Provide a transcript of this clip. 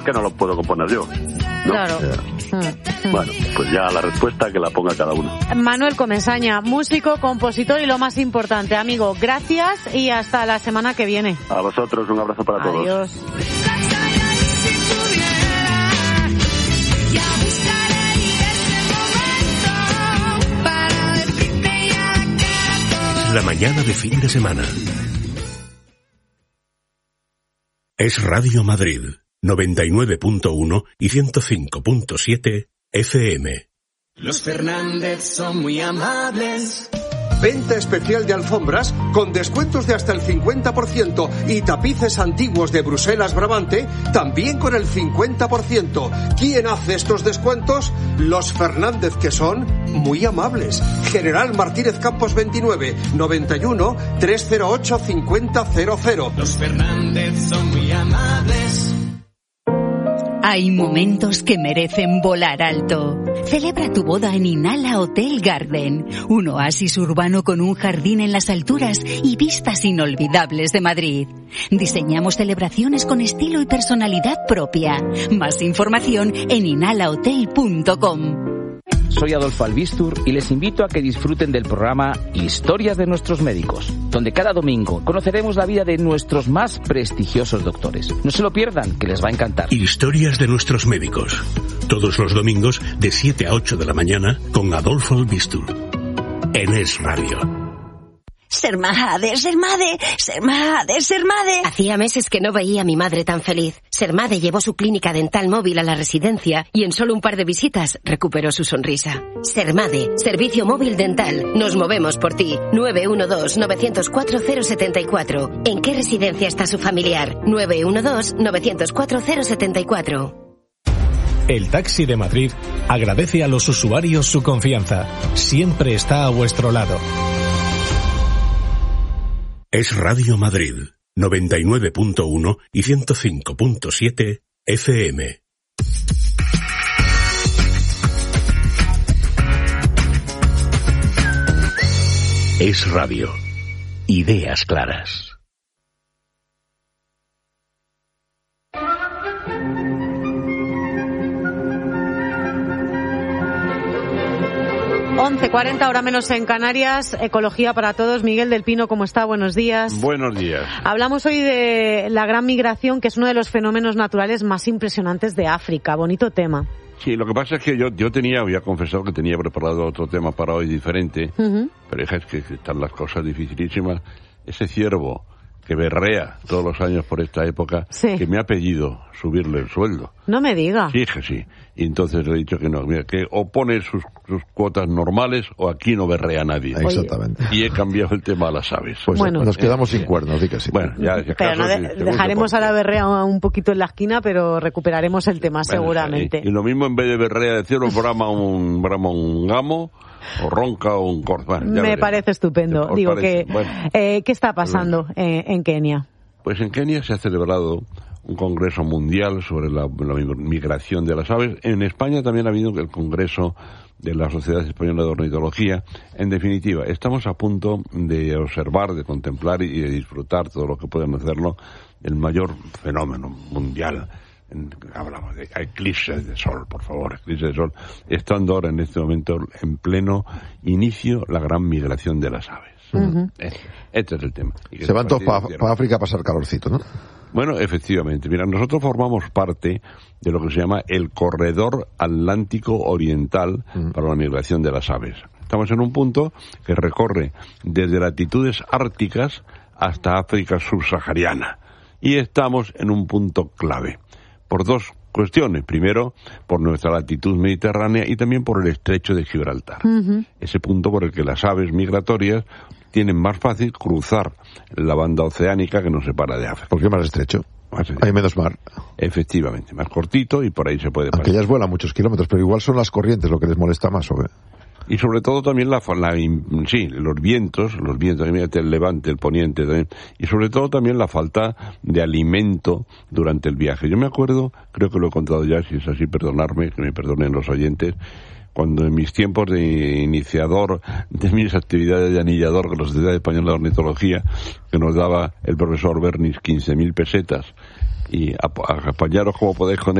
que no lo puedo componer yo, ¿no? Claro. Bueno, pues ya la respuesta que la ponga cada uno. Manuel Comesaña, músico, compositor y lo más importante, amigo, gracias y hasta la semana que viene. A vosotros, un abrazo para todos. Adiós. La mañana de fin de semana. Es Radio Madrid, 99.1 y 105.7 FM. Los Fernández son muy amables. Venta especial de alfombras con descuentos de hasta el 50% y tapices antiguos de Bruselas Brabante también con el 50%. ¿Quién hace estos descuentos? Los Fernández, que son muy amables. General Martínez Campos 29, 91 308 5000. Los Fernández son muy amables. Hay momentos que merecen volar alto. Celebra tu boda en Inala Hotel Garden, un oasis urbano con un jardín en las alturas y vistas inolvidables de Madrid. Diseñamos celebraciones con estilo y personalidad propia. Más información en inalahotel.com. Soy Adolfo Albistur y les invito a que disfruten del programa Historias de nuestros médicos, donde cada domingo conoceremos la vida de nuestros más prestigiosos doctores. No se lo pierdan, que les va a encantar. Historias de nuestros médicos, todos los domingos de 7 a 8 de la mañana con Adolfo Albistur, en Es Radio. Sermade. Hacía meses que no veía a mi madre tan feliz. Sermade llevó su clínica dental móvil a la residencia y en solo un par de visitas recuperó su sonrisa. Sermade, servicio móvil dental. Nos movemos por ti. 912-904-074. ¿En qué residencia está su familiar? 912-904-074. El Taxi de Madrid agradece a los usuarios su confianza. Siempre está a vuestro lado. Es Radio Madrid, 99.1 y 105.7 FM. Es Radio. Ideas claras. 11:40, hora menos en Canarias. Ecología para todos. Miguel del Pino, ¿cómo está? Buenos días. Buenos días. Hablamos hoy de la gran migración, que es uno de los fenómenos naturales más impresionantes de África. Bonito tema. Sí, lo que pasa es que yo había confesado que tenía preparado otro tema para hoy diferente, pero es que están las cosas dificilísimas. Ese ciervo que berrea todos los años por esta época, que me ha pedido subirle el sueldo. No me diga. Sí, que sí. Y entonces le he dicho que no, mira, que o pone sus cuotas normales o aquí no berrea nadie. Exactamente. Y he cambiado el tema a las aves. Pues bueno, nos quedamos sin cuernos, di que sí. Bueno, ya pero no dejaremos a la berrea un poquito en la esquina, pero recuperaremos el tema seguramente. Y lo mismo, en vez de berrea decir, brama un gamo, o ronca o un corzo. Bueno, me parece estupendo. Digo que ¿qué está pasando en Kenia? Pues en Kenia se ha celebrado un congreso mundial sobre la migración de las aves. En España también ha habido el congreso de la Sociedad Española de Ornitología. En definitiva, estamos a punto de observar, de contemplar y de disfrutar todo lo que pueden hacerlo el mayor fenómeno mundial. Hablamos de eclipses de sol, por favor, eclipses de sol, estando ahora en este momento en pleno inicio la gran migración de las aves. Este es el tema. Se van todos para África a pasar calorcito, ¿no? Bueno, efectivamente. Mira, nosotros formamos parte de lo que se llama el Corredor Atlántico Oriental para la migración de las aves. Estamos en un punto que recorre desde latitudes árticas hasta África subsahariana. Y estamos en un punto clave, por dos cuestiones. Primero, por nuestra latitud mediterránea y también por el estrecho de Gibraltar. Ese punto por el que las aves migratorias tienen más fácil cruzar la banda oceánica que nos separa de África. ¿Por qué más estrecho? Hay menos mar. Efectivamente, más cortito y por ahí se puede pasar. Aunque ellas vuelan muchos kilómetros, pero igual son las corrientes lo que les molesta más, ¿o qué? Y sobre todo también los vientos, el levante, el poniente también, y sobre todo también la falta de alimento durante el viaje. Yo me acuerdo, creo que lo he contado ya, si es así, perdonarme, que me perdonen los oyentes, cuando en mis tiempos de iniciador de mis actividades de anillador con la Sociedad Española de Ornitología, que nos daba el profesor Bernis 15.000 pesetas, y apañaros como podéis con